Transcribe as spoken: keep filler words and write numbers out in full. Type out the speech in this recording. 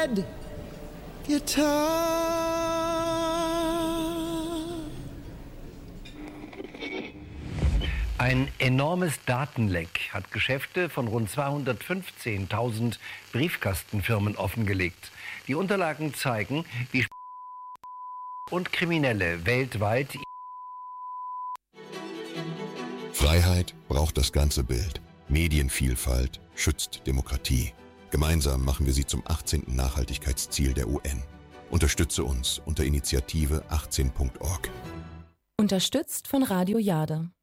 red guitar. Ein enormes Datenleck hat Geschäfte von rund zweihundertfünfzehntausend Briefkastenfirmen offengelegt. Die Unterlagen zeigen, wie und Kriminelle weltweit. Freiheit braucht das ganze Bild. Medienvielfalt schützt Demokratie. Gemeinsam machen wir sie zum achtzehnten Nachhaltigkeitsziel der U N. Unterstütze uns unter Initiative achtzehn punkt org. Unterstützt von Radio Jade.